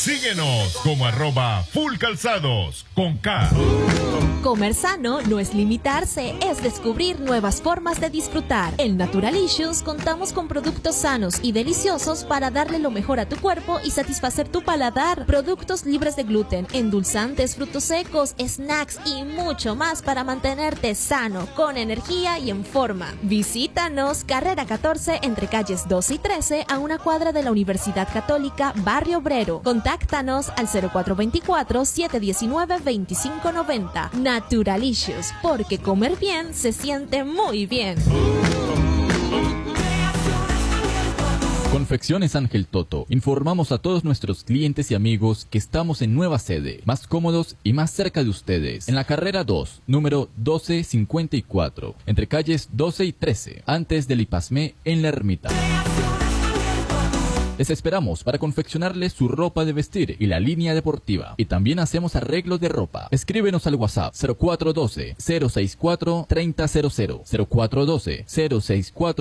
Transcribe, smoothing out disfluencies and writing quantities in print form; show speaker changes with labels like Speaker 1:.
Speaker 1: Síguenos como @fullcalzados con K.
Speaker 2: Comer sano no es limitarse, es descubrir nuevas formas de disfrutar. En Naturalicious contamos con productos sanos y deliciosos para darle lo mejor a tu cuerpo y satisfacer tu paladar. Productos libres de gluten, endulzantes, frutos secos, snacks y mucho más para mantenerte sano, con energía y en forma. Visítanos, carrera 14, entre calles 12 y 13, a una cuadra de la Universidad Católica, Barrio Obrero. Contáctanos al 0424-719-2590. Naturalicious, porque comer bien se siente muy bien.
Speaker 3: Confecciones Ángel Toto. Informamos a todos nuestros clientes y amigos que estamos en nueva sede, más cómodos y más cerca de ustedes. En la carrera 2, número 1254, entre calles 12 y 13, antes del Ipasmé en La Ermita. Les esperamos para confeccionarles su ropa de vestir y la línea deportiva. Y también hacemos arreglos de ropa. Escríbenos al WhatsApp 0412-064-3000. 0412-064